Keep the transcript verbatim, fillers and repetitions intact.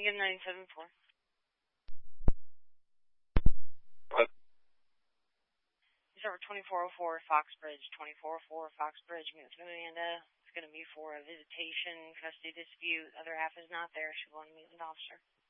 You get nine seven four. What? He's over twenty-four oh four Foxbridge, twenty-four oh four Foxbridge, meet with Amanda. It's going to be for a visitation, custody dispute. Other half is not there. She wanted to meet with an officer.